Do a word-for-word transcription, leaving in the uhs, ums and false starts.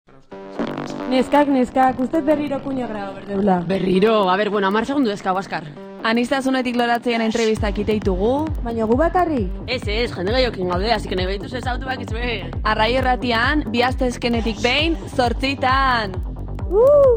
Neskak, neskak, ustez berriro kuña grado berdeula. Berriro, a ber, bueno, amar segundu ezka, Oskar. Anistasunetik loratzean entrevistak iteitugu. Baina gu bakarrik? Ez, ez, jende gehiokin gaude, así que nahi behituz ez autu bak izbe. Arrai erratian, bi astezkenetik behin, zortzitan. Uh!